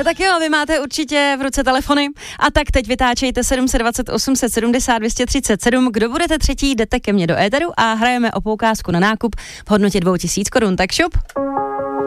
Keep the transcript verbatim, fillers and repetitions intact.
Tak jo, vy máte určitě v ruce telefony a tak teď vytáčejte sedm set dvacet osm set sedmdesát dvě stě třicet sedm. Kdo budete třetí, jdete ke mně do éteru a hrajeme o poukázku na nákup v hodnotě dvou tisíc korun. Tak šup.